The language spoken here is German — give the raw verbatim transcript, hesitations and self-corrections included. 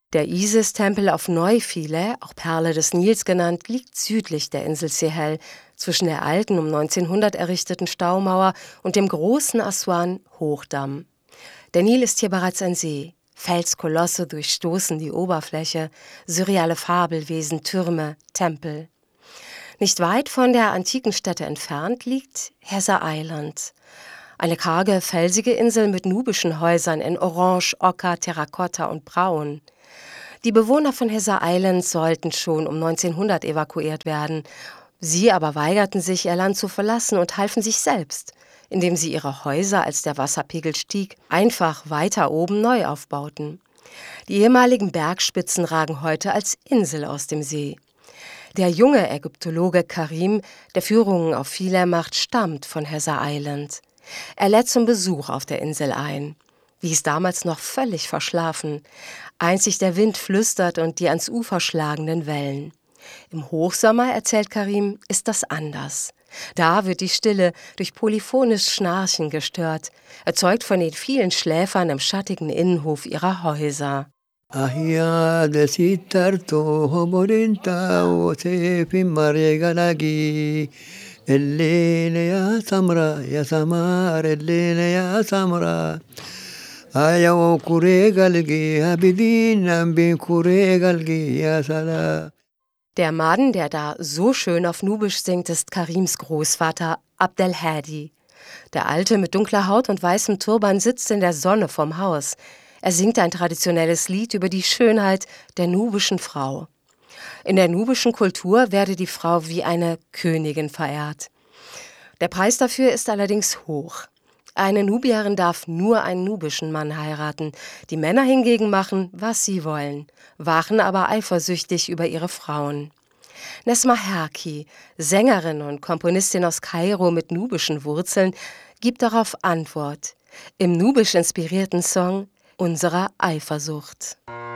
Der Isis-Tempel auf Neu-Philae, auch Perle des Nils genannt, liegt südlich der Insel Sehel, zwischen der alten, um neunzehnhundert errichteten Staumauer und dem großen Aswan-Hochdamm. Der Nil ist hier bereits ein See. Felskolosse durchstoßen die Oberfläche, surreale Fabelwesen, Türme, Tempel. Nicht weit von der antiken Stätte entfernt liegt Hezzer Island. Eine karge, felsige Insel mit nubischen Häusern in Orange, Ocker, Terrakotta und Braun. Die Bewohner von Hezzer Island sollten schon um neunzehnhundert evakuiert werden. Sie aber weigerten sich, ihr Land zu verlassen und halfen sich selbst, indem sie ihre Häuser, als der Wasserpegel stieg, einfach weiter oben neu aufbauten. Die ehemaligen Bergspitzen ragen heute als Insel aus dem See. Der junge Ägyptologe Karim, der Führungen auf Philae macht, stammt von Hezzer Island. Er lädt zum Besuch auf der Insel ein. Die ist damals noch völlig verschlafen. Einzig der Wind flüstert und die ans Ufer schlagenden Wellen. Im Hochsommer, erzählt Karim, ist das anders. Da wird die Stille durch polyphones Schnarchen gestört, erzeugt von den vielen Schläfern im schattigen Innenhof ihrer Häuser. Der Mann, der da so schön auf Nubisch singt, ist Karims Großvater Abdelhadi. Der Alte mit dunkler Haut und weißem Turban sitzt in der Sonne vorm Haus. Er singt ein traditionelles Lied über die Schönheit der nubischen Frau. In der nubischen Kultur werde die Frau wie eine Königin verehrt. Der Preis dafür ist allerdings hoch. Eine Nubierin darf nur einen nubischen Mann heiraten. Die Männer hingegen machen, was sie wollen, wachen aber eifersüchtig über ihre Frauen. Nesma Herki, Sängerin und Komponistin aus Kairo mit nubischen Wurzeln, gibt darauf Antwort im nubisch inspirierten Song »Unserer Eifersucht«.